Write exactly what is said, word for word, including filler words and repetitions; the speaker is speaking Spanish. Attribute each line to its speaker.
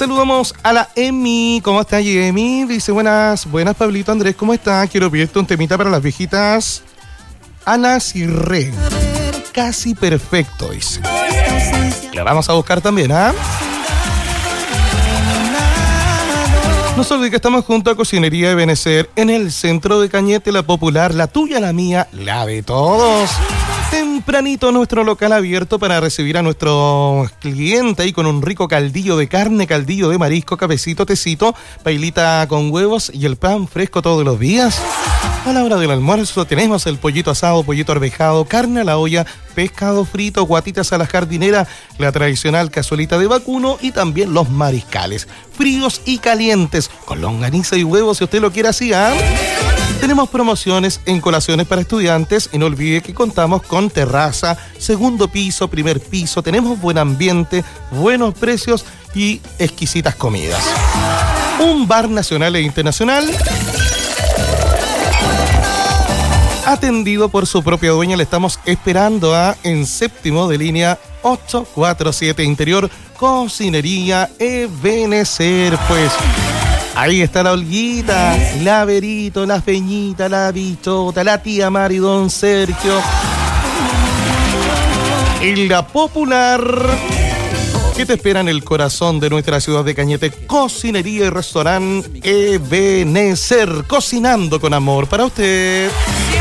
Speaker 1: Saludamos a la Emi. ¿Cómo está Emi? Dice, buenas, buenas Pablito Andrés, ¿cómo está? Quiero pedirte un temita para las viejitas. Ana Cirre. Casi perfecto, dice. La vamos a buscar también, ¿ah? ¿eh? No se olvide que estamos junto a Cocinería de Benecer en el centro de Cañete, la popular, la tuya, la mía, la de todos. Tempranito nuestro local abierto para recibir a nuestros clientes ahí con un rico caldillo de carne, caldillo de marisco, cafecito, tecito, pailita con huevos y el pan fresco todos los días. A la hora del almuerzo tenemos el pollito asado, pollito arvejado, carne a la olla, pescado frito, guatitas a la jardinera, la tradicional cazuelita de vacuno y también los mariscales, fríos y calientes, con longaniza y huevos si usted lo quiere así, ¿ah? Tenemos promociones en colaciones para estudiantes y no olvide que contamos con terraza, segundo piso, primer piso, tenemos buen ambiente, buenos precios y exquisitas comidas. Un bar nacional e internacional atendido por su propia dueña. Le estamos esperando a en séptimo de línea ocho cuatro siete interior Cocinería Ebenecer. Pues ahí está la Olguita, la Verito, la Feñita, la Bichota, la tía Mari, don Sergio y la popular que te espera en el corazón de nuestra ciudad de Cañete. Cocinería y restaurante Ebenecer, cocinando con amor para usted.